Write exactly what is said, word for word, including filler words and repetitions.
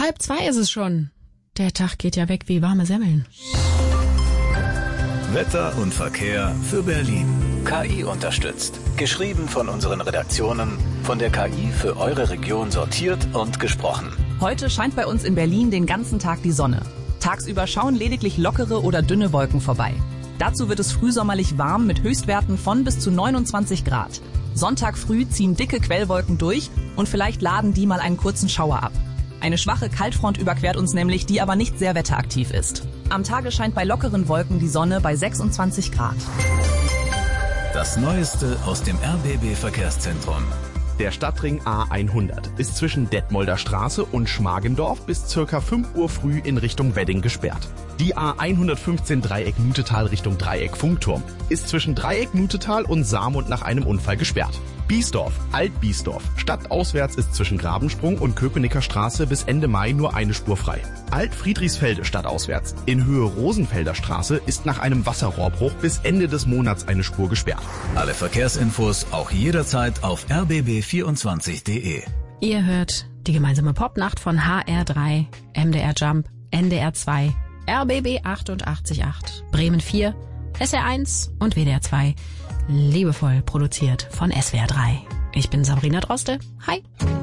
Halb zwei ist es schon. Der Tag geht ja weg wie warme Semmeln. Wetter und Verkehr für Berlin. K I unterstützt. Geschrieben von unseren Redaktionen, von der K I für eure Region sortiert und gesprochen. Heute scheint bei uns in Berlin den ganzen Tag die Sonne. Tagsüber schauen lediglich lockere oder dünne Wolken vorbei. Dazu wird es frühsommerlich warm mit Höchstwerten von bis zu neunundzwanzig Grad. Sonntag früh ziehen dicke Quellwolken durch und vielleicht laden die mal einen kurzen Schauer ab. Eine schwache Kaltfront überquert uns nämlich, die aber nicht sehr wetteraktiv ist. Am Tage scheint bei lockeren Wolken die Sonne bei sechsundzwanzig Grad. Das Neueste aus dem R B B-Verkehrszentrum. Der Stadtring A hundert ist zwischen Detmolder Straße und Schmargendorf bis circa fünf Uhr früh in Richtung Wedding gesperrt. Die A hundertfünfzehn Dreieck Nutetal Richtung Dreieck Funkturm ist zwischen Dreieck Nutetal und Saarmund nach einem Unfall gesperrt. Biesdorf, Alt-Biesdorf, stadtauswärts ist zwischen Grabensprung und Köpenicker Straße bis Ende Mai nur eine Spur frei. Alt-Friedrichsfelde stadtauswärts in Höhe Rosenfelder Straße ist nach einem Wasserrohrbruch bis Ende des Monats eine Spur gesperrt. Alle Verkehrsinfos auch jederzeit auf r b b vierundzwanzig punkt de. Ihr hört die gemeinsame Popnacht von H R drei, M D R Jump, N D R zwei, R B B achtundachtzig Komma acht, Bremen vier, S R eins und W D R zwei. Liebevoll produziert von S W R drei. Ich bin Sabrina Droste. Hi.